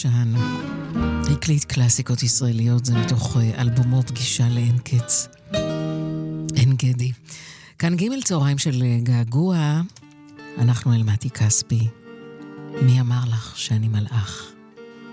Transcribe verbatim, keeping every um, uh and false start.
בשן. הקליט קלאסיקות ישראליות, זה מתוך אלבומו פגישה לאין קץ. אין גדי. כאן ג' צהריים של געגוע, אנחנו אל מתי כספי. מי אמר לך שאני מלאך?